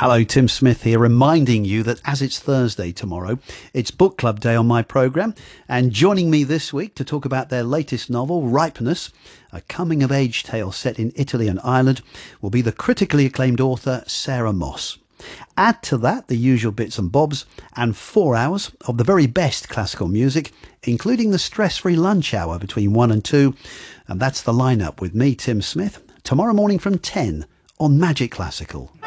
Hello, Tim Smith here, reminding you that as it's Thursday tomorrow, it's Book Club Day on my programme, and joining me this week to talk about their latest novel, Ripeness, a coming-of-age tale set in Italy and Ireland, will be the critically acclaimed author Sarah Moss. Add to that the usual bits and bobs, and 4 hours of the very best classical music, including the stress-free lunch hour between 1 and 2, and that's the lineup with me, Tim Smith, tomorrow morning from 10 on Magic Classical.